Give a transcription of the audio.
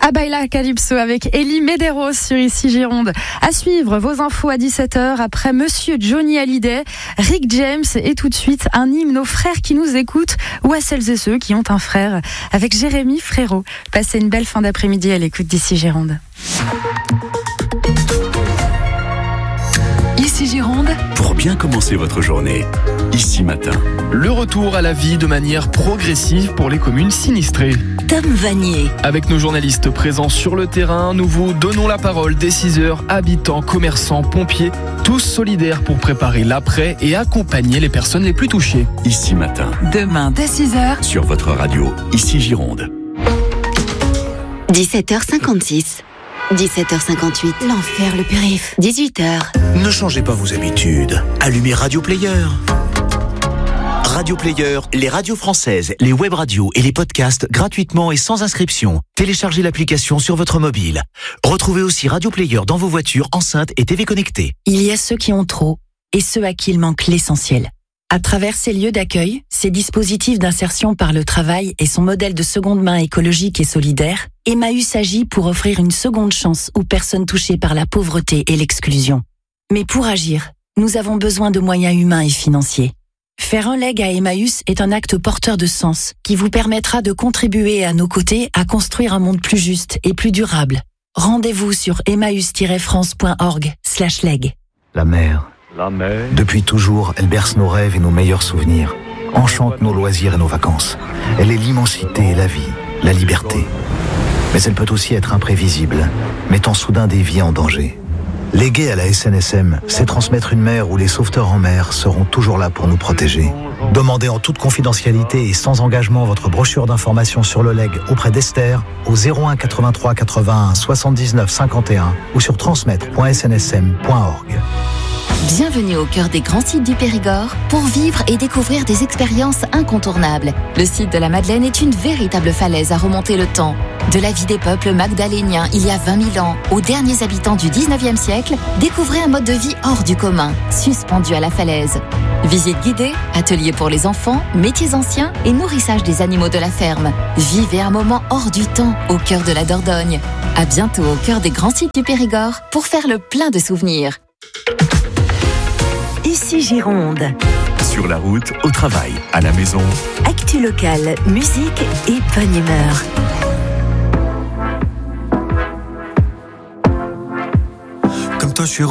Abaila Calypso avec Elie Medeiros sur Ici Gironde. À suivre vos infos à 17h après Monsieur Johnny Hallyday, Rick James et tout de suite un hymne aux frères qui nous écoutent ou à celles et ceux qui ont un frère avec Jérémy Frérot. Passez une belle fin d'après-midi à l'écoute d'Ici Gironde. Ici Gironde. Pour bien commencer votre journée, Ici Matin. Le retour à la vie de manière progressive pour les communes sinistrées. Tom Vanier. Avec nos journalistes présents sur le terrain, nous vous donnons la parole. Déciseurs, habitants, commerçants, pompiers, tous solidaires pour préparer l'après et accompagner les personnes les plus touchées. Ici Matin. Demain dès 6h. Sur votre radio, Ici Gironde. 17h56. 17h58. L'enfer, le périph'. 18h. Ne changez pas vos habitudes. Allumez Radio Player. Radio Player, les radios françaises, les web radios et les podcasts gratuitement et sans inscription. Téléchargez l'application sur votre mobile. Retrouvez aussi Radio Player dans vos voitures, enceintes et TV connectées. Il y a ceux qui ont trop et ceux à qui il manque l'essentiel. À travers ces lieux d'accueil, ces dispositifs d'insertion par le travail et son modèle de seconde main écologique et solidaire, Emmaüs agit pour offrir une seconde chance aux personnes touchées par la pauvreté et l'exclusion. Mais pour agir, nous avons besoin de moyens humains et financiers. Faire un leg à Emmaüs est un acte porteur de sens qui vous permettra de contribuer à nos côtés à construire un monde plus juste et plus durable. Rendez-vous sur emmaüs-france.org/leg. La mer. Depuis toujours, elle berce nos rêves et nos meilleurs souvenirs. Enchante nos loisirs et nos vacances. Elle est l'immensité et la vie, la liberté. Mais elle peut aussi être imprévisible, mettant soudain des vies en danger. Léguer à la SNSM, c'est transmettre une mer où les sauveteurs en mer seront toujours là pour nous protéger. Demandez en toute confidentialité et sans engagement votre brochure d'information sur le leg auprès d'Esther au 01 83 81 79 51 ou sur transmettre.snsm.org. Bienvenue au cœur des grands sites du Périgord pour vivre et découvrir des expériences incontournables. Le site de la Madeleine est une véritable falaise à remonter le temps. De la vie des peuples magdaléniens il y a 20 000 ans aux derniers habitants du 19e siècle, découvrez un mode de vie hors du commun, suspendu à la falaise. Visite guidée, ateliers pour les enfants, métiers anciens et nourrissage des animaux de la ferme. Vivez un moment hors du temps au cœur de la Dordogne. À bientôt au cœur des grands sites du Périgord pour faire le plein de souvenirs. Ici Gironde. Sur la route, au travail, à la maison. Actu locale, musique et bonne humeur. Comme toi, je suis